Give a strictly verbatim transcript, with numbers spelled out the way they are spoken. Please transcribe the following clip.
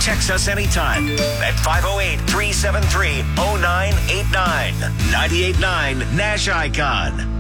Text us anytime at five oh eight, three seven three, oh nine eight nine. ninety-eight point nine Nash Icon.